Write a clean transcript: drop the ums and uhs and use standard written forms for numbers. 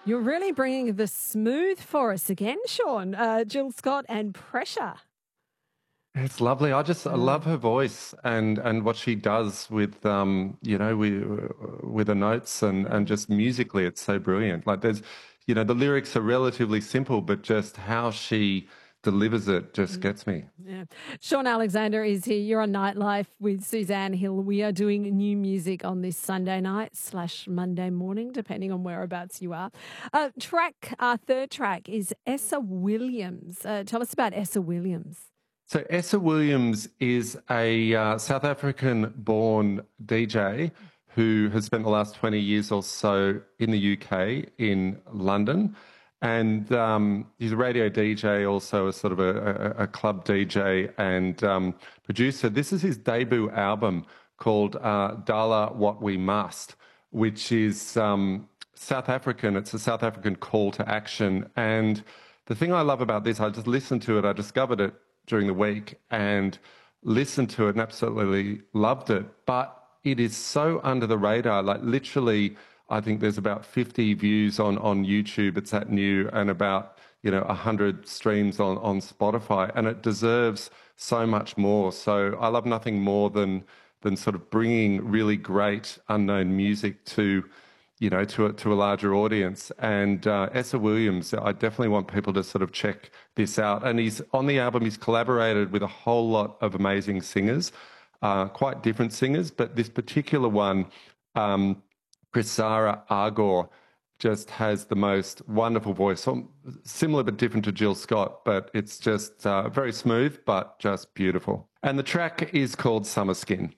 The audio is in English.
You're really bringing the smooth for us again, Sean. Jill Scott and Pressure. It's lovely. I love her voice and what she does with with the notes and just musically, it's so brilliant. Like the lyrics are relatively simple, but just how she delivers it just gets me. Yeah. Sean Alexander is here. You're on Nightlife with Suzanne Hill. We are doing new music on this Sunday night / Monday morning, depending on whereabouts you are. Our third track is Essa Williams. Tell us about Essa Williams. So Essa Williams is a South African-born DJ who has spent the last 20 years or so in the UK, in London. And he's a radio DJ, also a sort of a club DJ and producer. This is his debut album called Dala What We Must, which is South African. It's a South African call to action. And the thing I love about this, I just listened to it. I discovered it during the week and listened to it and absolutely loved it. But it is so under the radar, like literally, I think there's about 50 views on YouTube. It's that new, and about 100 streams on Spotify, and it deserves so much more. So I love nothing more than sort of bringing really great unknown music to a larger audience. And Essa Williams, I definitely want people to sort of check this out. And he's on the album. He's collaborated with a whole lot of amazing singers, quite different singers, but this particular one. Chrisara Agor just has the most wonderful voice, similar but different to Jill Scott, but it's just very smooth but just beautiful. And the track is called Summer Skin.